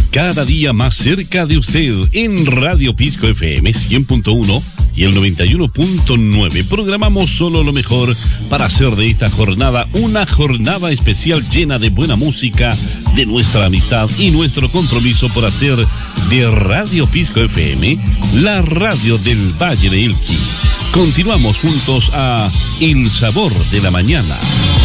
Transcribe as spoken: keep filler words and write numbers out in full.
cada día más cerca de usted en Radio Pisco F M cien punto uno y el noventa y uno punto nueve. Programamos solo lo mejor para hacer de esta jornada una jornada especial llena de buena música, de nuestra amistad y nuestro compromiso por hacer de Radio Pisco F M la radio del Valle de Elqui. Continuamos juntos a El Sabor de la Mañana.